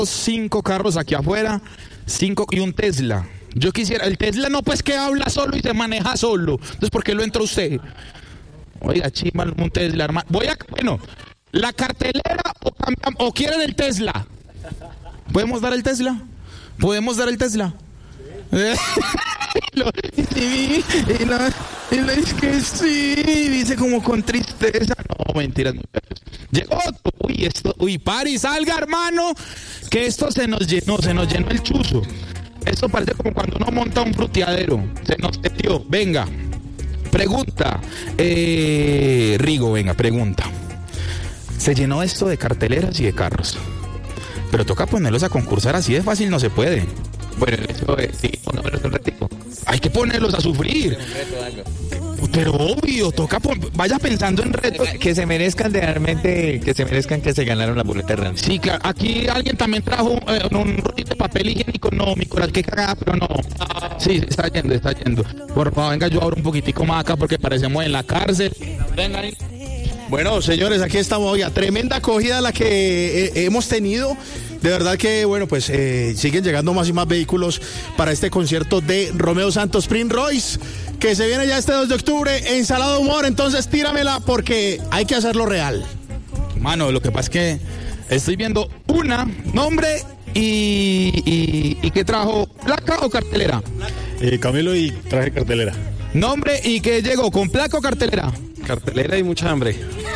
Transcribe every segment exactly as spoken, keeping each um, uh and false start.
cinco carros aquí afuera, cinco y un Tesla. Yo quisiera, el Tesla no pues que habla solo y se maneja solo. Entonces, ¿por qué lo entra usted? Oiga, chima, un Tesla, hermano. Voy a, bueno, la cartelera o, o quieren el Tesla. ¿Podemos dar el Tesla? ¿Podemos dar el Tesla? y lo, y, y, lo, y lo dice que sí, dice como con tristeza. No, mentiras, muchachos. Llegó, uy, esto, uy, Pari, salga, hermano, que esto se nos llenó, se nos llenó el chuzo. Esto parece como cuando uno monta un fruteadero. Se nos metió, venga. Pregunta, eh, Rigo, venga, pregunta. Se llenó esto de carteleras y de carros. Pero toca ponerlos a concursar, así de fácil no se puede. Bueno, eso es, sí, pongámoslos un ratico. Hay que ponerlos a sufrir. Pero obvio, toca, vaya pensando en retos. Que se merezcan realmente, que se merezcan que se ganaron la boleta realmente. Sí, claro, aquí alguien también trajo eh, un rollito de papel higiénico, no, mi corazón, qué cagada, pero no. Sí, está yendo, está yendo. Por favor, venga, yo abro un poquitico más acá porque parecemos en la cárcel. Venga ahí. Bueno, señores, aquí estamos, oiga, tremenda acogida la que eh, hemos tenido. De verdad que, bueno, pues eh, siguen llegando más y más vehículos para este concierto de Romeo Santos Prince Royce, que se viene ya este dos de octubre en Sala de Humor. Entonces tíramela porque hay que hacerlo real. Mano, lo que pasa es que estoy viendo una, nombre y, y, y ¿qué trajo? ¿Placa o cartelera? Eh, Camilo y traje cartelera. Nombre y ¿qué llegó? ¿Con placa o cartelera? Cartelera y mucha hambre.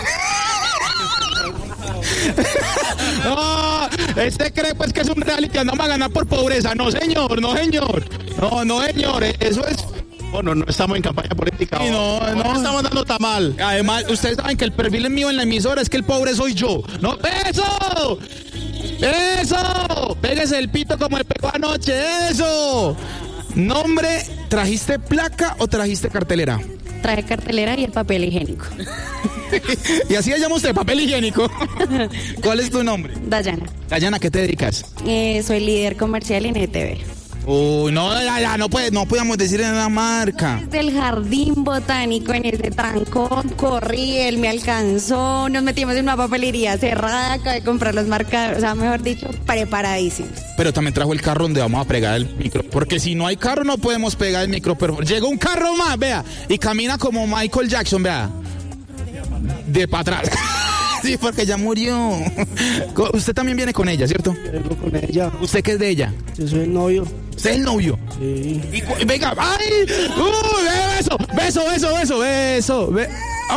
No, este cree pues que es un reality, andamos a ganar por pobreza. No, señor, no, señor. No, no, señor, eso es... Bueno, no estamos en campaña política. Sí, no, no, no estamos dando tamal. Además, ustedes saben que el perfil mío en la emisora es que el pobre soy yo. No, ¡eso! ¡Eso! Pégese el pito como el pegó anoche, ¡eso! Nombre, ¿trajiste placa o trajiste cartelera? Traje cartelera y el papel higiénico. Y así llama usted, papel higiénico. ¿Cuál es tu nombre? Dayana. Dayana, ¿a qué te dedicas? Eh, soy líder comercial en E T V. Uy, no, ya, ya, no, puede, no podíamos decir en la marca. Desde el jardín botánico en ese trancón, corrí, él me alcanzó, nos metimos en una papelería cerrada, acabé de comprar los marcadores, o sea, mejor dicho, preparadísimos. Pero también trajo el carro donde vamos a pegar el micro, porque si no hay carro no podemos pegar el micro, pero llegó un carro más, vea, y camina como Michael Jackson, vea, de para atrás. Sí, porque ya murió. Usted también viene con ella, ¿cierto? Vengo con ella. ¿Usted qué es de ella? Yo soy el novio. ¿Usted es el novio? Sí. Y, venga, ¡ay! ¡Uy! ¡Beso! ¡Beso, beso, beso! ¡Beso! Be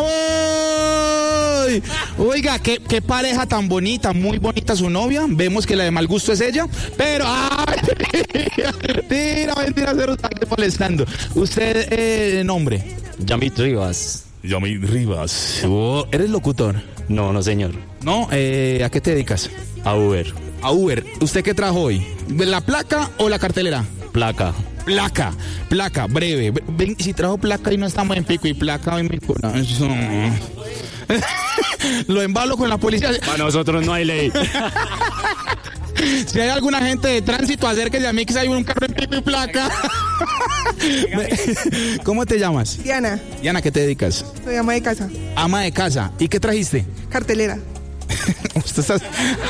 ¡Ay! Oiga, ¿qué, qué pareja tan bonita, muy bonita su novia. Vemos que la de mal gusto es ella, pero ¡ay! Tira, mentira, se lo está molestando. ¿Usted, eh, nombre? Yamit Rivas. Yamit Rivas. Oh, ¿eres locutor? No, no señor. No, eh, ¿a qué te dedicas? A Uber. A Uber. ¿Usted qué trajo hoy? ¿La placa o la cartelera? Placa. Placa, placa, breve. Ven, si trajo placa y no estamos en pico y placa en mi corazón. Lo embalo con la policía. Para nosotros no hay ley. Si hay alguna gente de tránsito, acérquese a mí que si hay un carro en pico y placa. ¿Cómo te llamas? Diana. Diana, ¿qué te dedicas? Soy ama de casa. Ama de casa. ¿Y qué trajiste? Cartelera. ¿Usted está...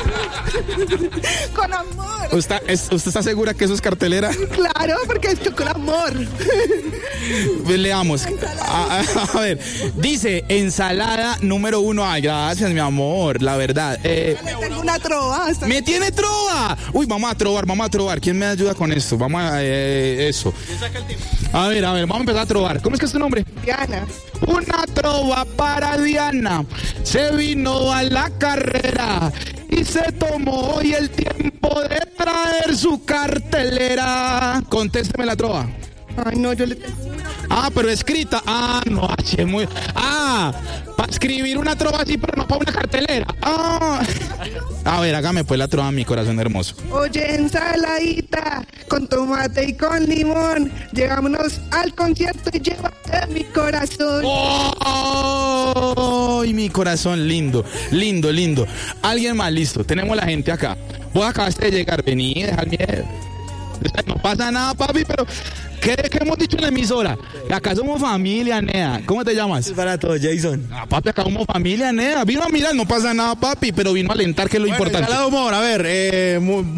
Con amor. ¿Usted, es, ¿Usted está segura que eso es cartelera? Claro, porque esto con amor. Leamos. A, a, a ver, dice ensalada número uno. Ay, gracias, mi amor, la verdad. Eh, me tengo una trova. Hasta... ¡Me tiene trova! Uy, vamos a trobar, vamos a trobar. ¿Quién me ayuda con esto? Vamos a eh, eso. A ver, a ver, vamos a empezar a trobar. ¿Cómo es que es tu nombre? Diana. Una trova para Diana. Se vino a la carrera y se tomó hoy el tiempo de traer su cartelera. Contésteme la trova. Ay, no, yo le tengo una. Ah, pero escrita. Ah, no, así es muy... Ah, para escribir una trova así, pero no para una cartelera. Ah. A ver, hágame pues la trova, mi corazón hermoso. Oye, ensaladita, con tomate y con limón. Llegámonos al concierto y llévate mi corazón. ¡Oh! ¡Ay, mi corazón lindo! Lindo, lindo. Alguien más, listo. Tenemos la gente acá. Vos acabaste de llegar, vení, deja el miedo. No pasa nada, papi, pero ¿qué, qué hemos dicho en la emisora? Acá somos familia, Nea. ¿Cómo te llamas? Para todo, Jason. Ah, papi, acá somos familia, Nea. Vino a mirar, no pasa nada, papi, pero vino a alentar, que es lo Bueno, importante. ya la humor, a ver, eh, mu-